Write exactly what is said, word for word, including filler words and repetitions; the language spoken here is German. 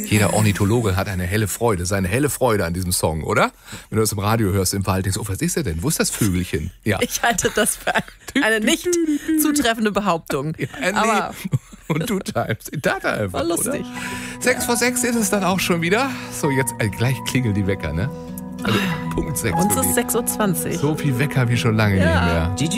Jeder Ornithologe hat eine helle Freude, seine helle Freude an diesem Song, oder? Wenn du das im Radio hörst, im Wald, denkst du, oh, was ist er denn? Wo ist das Vögelchen? Ja. Ich halte das für eine nicht zutreffende Behauptung. Ja, äh, nee. Aber Und du timest. Data einfach, war lustig. Oder? Sechs vor sechs ist es dann auch schon wieder. So, jetzt äh, gleich klingeln die Wecker, ne? Also Punkt sechs. Uns ist sechs Uhr zwanzig. So viel Wecker wie schon lange Ja. nicht mehr.